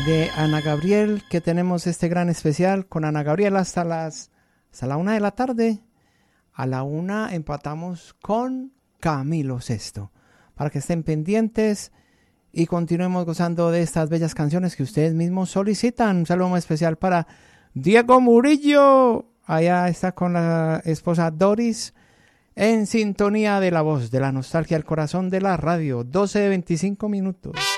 de Ana Gabriel, que tenemos este gran especial con Ana Gabriel hasta la 1 de la tarde. A la 1 empatamos con Camilo Sesto, para que estén pendientes y continuemos gozando de estas bellas canciones que ustedes mismos solicitan. Un saludo muy especial para Diego Murillo, allá está con la esposa Doris, en sintonía de la voz de la nostalgia, el corazón de la radio. 12:25.